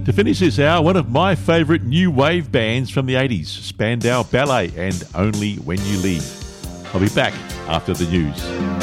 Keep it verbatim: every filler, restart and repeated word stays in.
To finish this hour, one of my favourite new wave bands from the eighties, Spandau Ballet and Only When You Leave. I'll be back after the news.